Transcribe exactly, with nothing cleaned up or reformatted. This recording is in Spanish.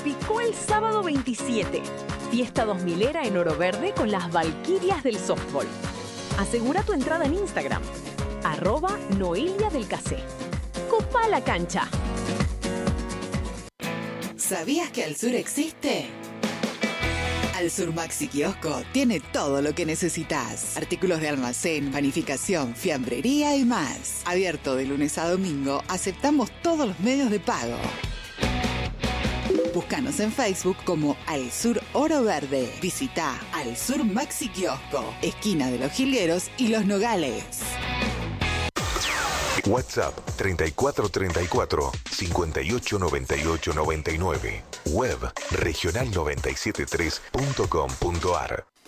picó el sábado veintisiete. Fiesta dos milera en Oro Verde con las Valquirias del Softball. Asegura tu entrada en Instagram, arroba Noelia del Casé. Copa la cancha. ¿Sabías que Al Sur existe? Al Sur Maxi Kiosco tiene todo lo que necesitas. Artículos de almacén, panificación, fiambrería y más. Abierto de lunes a domingo, aceptamos todos los medios de pago. Búscanos en Facebook como Al Sur Oro Verde. Visita Al Sur Maxi Kiosco, esquina de Los Jilgueros y Los Nogales. WhatsApp treinta y cuatro treinta y cuatro, cincuenta y ocho noventa y ocho noventa y nueve. Web regional noventa y siete tres punto com punto ar.